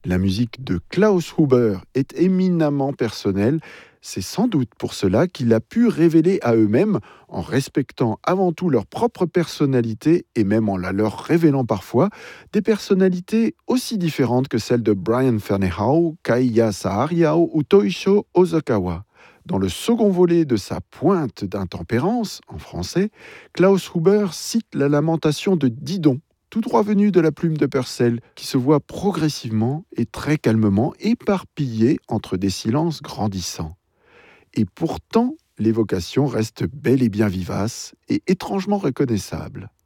La musique de Klaus Huber est éminemment personnelle. C'est sans doute pour cela qu'il a pu révéler à eux-mêmes, en respectant avant tout leur propre personnalité et même en la leur révélant parfois, des personnalités aussi différentes que celles de Brian Ferneyhough, Kaiya Sahariao ou Toisho Ozakawa. Dans le second volet de sa Pointe d'intempérance, en français, Klaus Huber cite la lamentation de Didon, tout droit venu de la plume de Purcell, qui se voit progressivement et très calmement éparpillé entre des silences grandissants. Et pourtant, l'évocation reste bel et bien vivace et étrangement reconnaissable.